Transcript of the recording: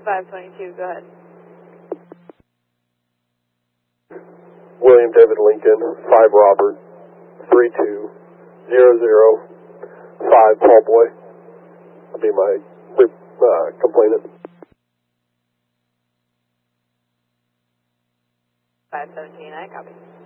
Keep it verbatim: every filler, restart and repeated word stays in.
five twenty-two, go ahead. William David Lincoln, five Robert, three two zero zero five Paul Boy. That'll be my uh, complainant. five seventeen, I copy.